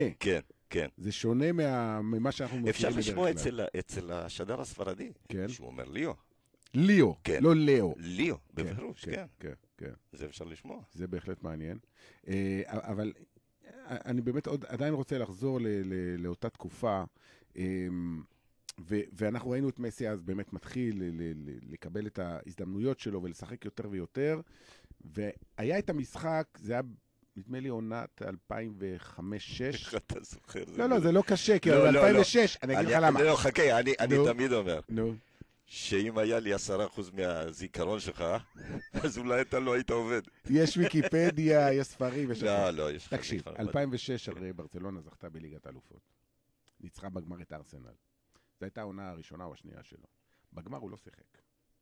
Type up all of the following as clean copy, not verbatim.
כן, כן. זה שונה ממה שאנחנו מכירים אפשר בדרך לשמוע כלל. אצל השדר הספרדי, כן. שהוא אומר ליאו. ליאו, כן. לא לאו. ליאו, בפירוש, כן. כן, כן. זה אפשר לשמוע. זה בהחלט מעניין. אבל אני באמת עדיין רוצה לחזור לאותה תקופה, ואנחנו ראינו את מסי אז באמת מתחיל לקבל את ההזדמנויות שלו ולשחק יותר ויותר, והיה את המשחק, זה היה נדמה לי עונת 2005-2006. איך אתה זוכר? לא, זה לא קשה, כי לא, לא, 2006, אני אגיד לך למה. לא, חכה, אני נו. תמיד אומר, נו. שאם היה לי 10% מהזיכרון שלך, אז אולי אתה לא היית עובד. יש ויקיפדיה, יש ספרים, יש... לא, יש לך... תקשיב, 2006 הרי ברצלונה זכתה בליגת האלופות. ניצחה בגמר את ארסנל. זו הייתה העונה הראשונה או השנייה שלו. בגמר הוא לא שיחק.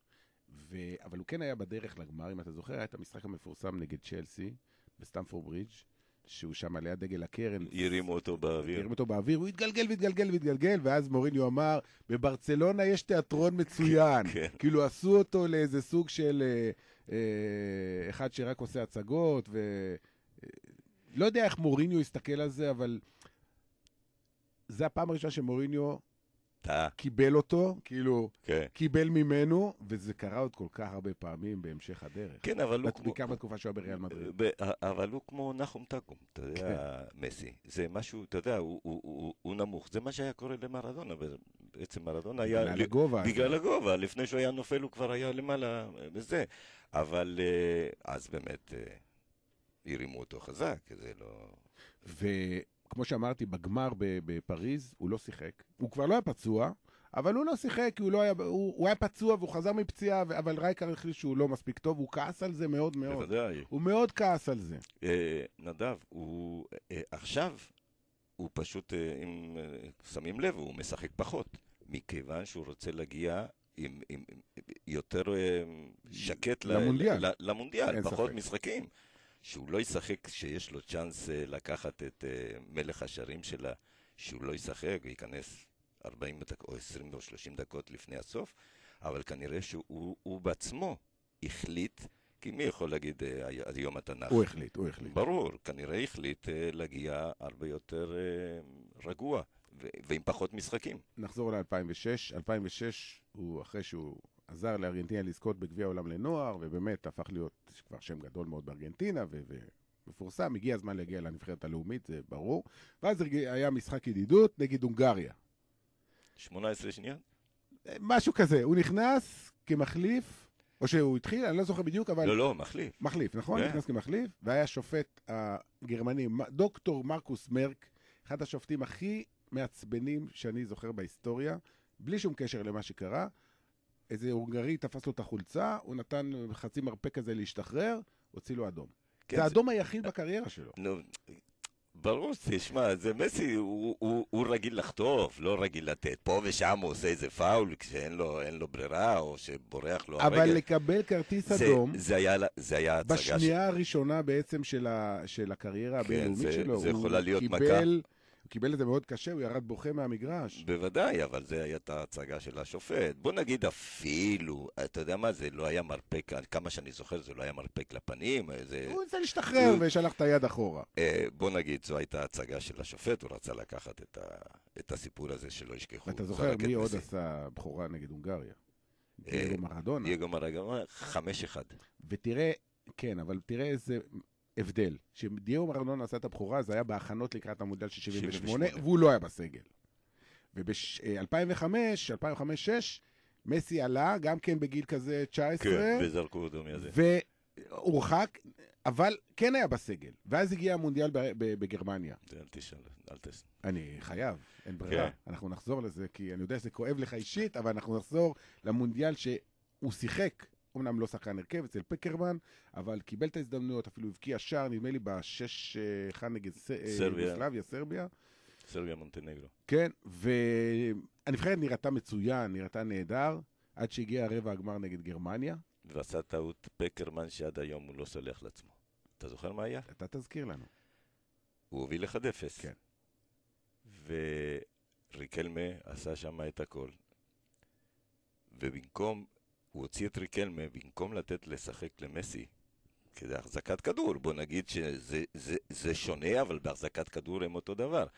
אבל הוא כן היה בדרך לגמר, אם אתה זוכר, היה את המשחק המפורסם נגד צ'לסי, בסטמפורד ברידג', שהוא שם עליה דגל הקרן. הרימו אותו באוויר. הוא התגלגל, ואז מוריניו אמר, בברצלונה יש תיאטרון מצוין. כאילו עשו אותו לאיזה סוג של אחד שרק עושה הצגות, לא יודע איך מוריניו הסתכל על זה, אבל זה הפעם הראשונה שמוריניו קיבל אותו, כאילו, קיבל ממנו, וזה קרה עוד כל כך הרבה פעמים בהמשך הדרך. כן, אבל הוא בעיקר בתקופה שהוא בריאל מדריד. אבל הוא כמו נחום תקום, אתה יודע, מסי. זה משהו, אתה יודע, הוא נמוך. זה מה שהיה קורה למרדונה. בעצם מרדונה היה... בגלל הגובה. בגלל הגובה. לפני שהוא היה נופל, הוא כבר היה למעלה בזה. אבל אז באמת הרימו אותו חזק, זה לא... כמו שאמרתי, בגמר בפריז הוא לא שיחק. הוא כבר לא היה פצוע, אבל הוא לא שיחק, כי הוא היה פצוע והוא חזר מפציעה, אבל רייקר החליט שהוא לא מספיק טוב, הוא כעס על זה מאוד מאוד. בוודאי. הוא מאוד כעס על זה. נדב, עכשיו הוא פשוט, אם שמים לב, הוא משחק פחות, מכיוון שהוא רוצה להגיע עם יותר שקט למונדיאל, פחות משחקים. שהוא לא ישחק, שיש לו צ'אנס לקחת את מלך השערים שלה, שהוא לא ישחק, הוא ייכנס 40 או 20 או 30 דקות לפני הסוף, אבל כנראה שהוא בעצמו החליט, כי מי יכול להגיד היום התנ"ך? הוא החליט. ברור, כנראה החליט להגיע הרבה יותר רגוע, ועם פחות משחקים. נחזור ל-2006. 2006 הוא אחרי שהוא... עזר לארגנטינה לזכות בגביע העולם לנוער, ובאמת הפך להיות כבר שם גדול מאוד בארגנטינה, ומפורסם, הגיע הזמן להגיע לנבחרת הלאומית, זה ברור. ואז היה משחק ידידות נגד הונגריה. 18 שנייה? משהו כזה, הוא נכנס כמחליף, או שהוא התחיל, אני לא זוכר בדיוק, אבל... לא, מחליף. מחליף, נכון? נכנס כמחליף, והיה שופט הגרמני, דוקטור מרקוס מרק, אחד השופטים הכי מעצבנים שאני זוכר בהיסטוריה, בלי שום קשר למה שקרה, איזה הונגרי תפס לו את החולצה, הוא נתן חצי מרפק כזה להשתחרר, הוציא לו אדום. זה האדום היחיד בקריירה שלו. ברור, תשמע, זה מסי, הוא רגיל לחטוף, לא רגיל לתת. פה ושם הוא עושה איזה פאול כשאין לו ברירה, או שבורח לו הרגל. אבל לקבל כרטיס אדום, זה היה הצגה בשנייה הראשונה בעצם של הקריירה הבינלאומית שלו, זה יכולה להיות מכה. הוא קיבל את זה מאוד קשה, הוא ירד בוכה מהמגרש. בוודאי, אבל זה הייתה הצגה של השופט. בוא נגיד אפילו, אתה יודע מה, זה לא היה מרפק, כמה שאני זוכר, זה לא היה מרפק לפנים. הוא רצה להשתחרר ושלח את היד אחורה. בוא נגיד, זו הייתה הצגה של השופט, הוא רצה לקחת את הסיפור הזה שלא ישכחו. אתה זוכר מי עוד עשה בחורה נגד הונגריה? דייגו מרדונה. דייגו מרדונה, 5-1. ותראה, כן, אבל תראה איזה... הבדל, שדייגו מרדונה עשה את הבחורה, זה היה בהכנות לקראת המונדיאל של 78, והוא לא היה בסגל. וב-2005, 2005-2006, מסי עלה, גם כן בגיל כזה 19, כן, וזרקו אותו מזה. והורחק, אבל כן היה בסגל. ואז הגיע המונדיאל בגרמניה. אל תשאל, אל תשאל. אני חייב, אין ברירה. אנחנו נחזור לזה, כי אני יודע שזה כואב לך אישית, אבל אנחנו נחזור למונדיאל שהוא שיחק, אמנם לא שחקן הרכב אצל פקרמן, אבל קיבל את ההזדמנויות, אפילו הבקיע שער, נדמה לי ב-6-1 נגד סרביה. סרביה מונטנגרו. כן, והנבחרת נראתה מצוין, נראתה נהדר, עד שהגיע הרבע הגמר נגד גרמניה. ועשה טעות פקרמן שעד היום הוא לא סולח לעצמו. אתה זוכר מה היה? אתה תזכיר לנו. הוא הוביל 1-0. כן. וריקלמה עשה שם את הכל. ובמקום... הוא הוציא את ריקלמה, במקום לתת לשחק למסי, כדי החזקת כדור. בוא נגיד שזה שונה, אבל בהחזקת כדור הם אותו דבר.